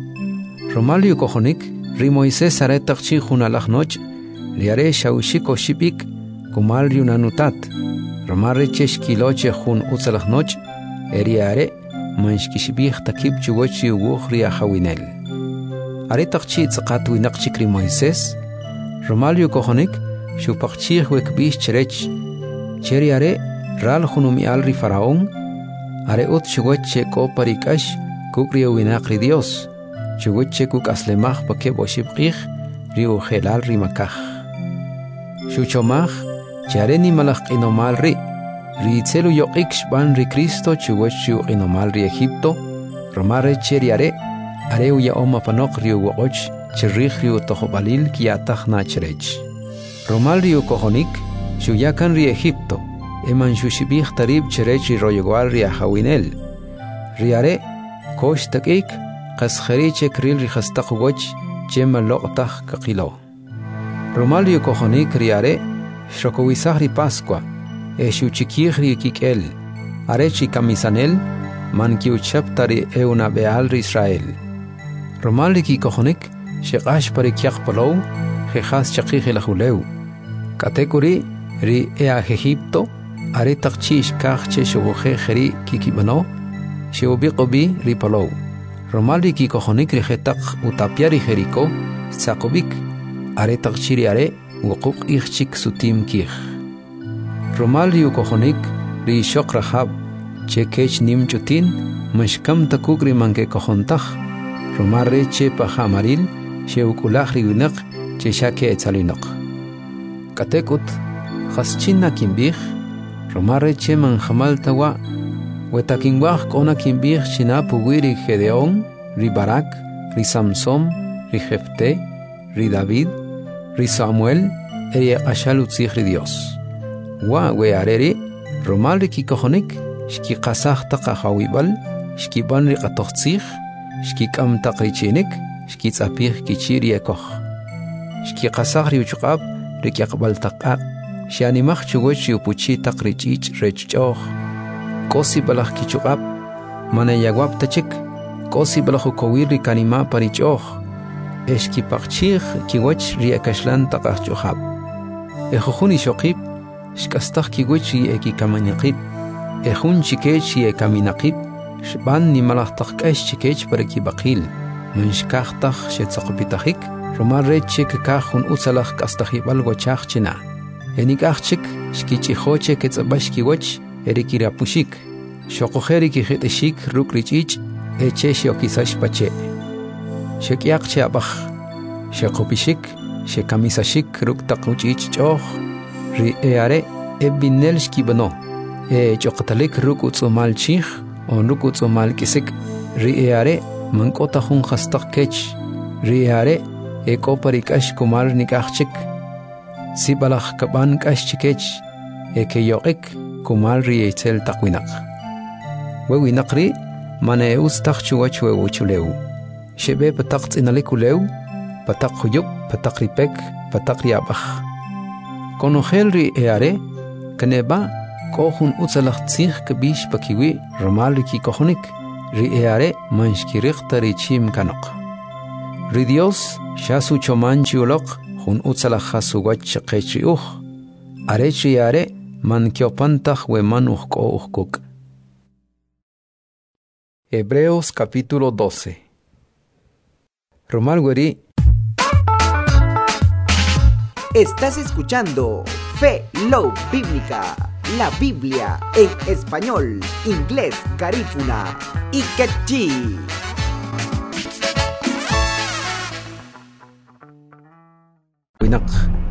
S2: Romal yukohonik ri Moisés are takchi hunalachnoch ri are shaushik oshibik kumal yunanutat. Romal rechesh kiloche hun utzalachnoch eri are manshkishbich takib chugochi uwuch ri ahawinel. Are takchi tzaqat winakchik ri Moisés. Romal yukohonik shupachich wekbish cherech. Cheri are ral hunumi al ri Faraón. Are ut chugoche ko parikash kukri winak ri Dios. Chugoche kuk aslemach pake boshibqich ri ujelal ri makach. Shuchomach chare ni malach inomal ri. Ri itzelu yoqik shban ri Cristo chugoche inomal ri Egipto. Romare cheri are are uya oma panok ri uwoch cherrich ri utohobalil kiatach na cherech. Romal ri ukohonik shuyakan ri Egipto. Eman shushibich tarib cherech ri royogwal ri ahawinel. Ri are kosh takik qaskhari chekril ri khastaq woch chema loqtach kaqilo. Romal yukohonik ri are shokowisah ri Pascua eshu chikich ri kikel are chi kamisanel man ki uchaptari euna beal ri Israel. Romal ki kohonik sheqash parikyaq palow khas chaqih lahuleu. Katekuri ri ea Egipto are takchish kach che shugoje khari kikibano sheubiqobi ri palow. Romal ki kohonik ri khetak utapiari Jeriko sakobik are takchiri are wuquk ichchik sutim kich. Romal ri kohonik ri shok rahab che kech nim chutin mashkam takuk ri manke kohontach. Romal re che pahamaril sheukulach ri winak che shake etzalinok. Katekut khaschina kimbich Romal re che man hamal tawa wetakinwach kona kimbich china puwiri Gedeón, ri Barak, ri Samson, ri Jefte, ri David, ri Samuel, eri ashal utzich ri Dios. Wa we areri, Romal ri kikohonik, shki qasach taqa hawibal, shki ban ri qatochtzich, shki kam taqri chinik, shki tzapich kichiri ekoch. Shki qasach ri uchuqab, ri kiaqbal taqaq, shianimach chugoch upuchi taqri chich rechchoch. Kosi balach kichuqab, mana yagwab tachik, kosi balahu kowir ri kanima parichoch, eshki pachich kiwach ri akashlan taqach chuhab. Ejohuni shokib, shkastach kiwach ri eki kamanyaqib, ejun chikech ri ekaminaqib, shban ni malach taqkash chikech paraki baqil, menshkachtach shetzaqopitachik, Romal rechik kahun utzalach kastachibal wachach china. Enikachik, shkichihoche ketzabash kiwach, erikira pushik shokojeri ki heteshik rukrich eche shokisash pache shekiaq chabach shekopishik shekamisashik ruktaquchich choh ri eare ebinel shkibano e choqtalik rukutsumal chih on rukutsumal kisik ri eare mankota hun khastaq kech ri eare ekoparikash kumal nikachik sibalach kaban kash chikech ekeyoqik kumal ri etzel taqwinak. Wewinak ri mana eustaq chuwach wewuchuleu. Shebe pataq tzinalikuleu, pataq huyuk, pataq ripek, pataq riabach. Conogel ri eare, kaneba, kohun utsalach tzich kabish pakiwi, romal riki kohonik, ri eare manshkirikta ri chim kanok. Ri Dios, shasu chomanchi ulok, hun utsalach hasu wach shaqechi uch, arechi eare, man kiopantach we man uchko uchkuk. Hebreos capítulo doce. Romal Gueri.
S6: Estás escuchando Fe Low Bíblica, la Biblia en español, inglés, garífuna y quechí.
S2: Winak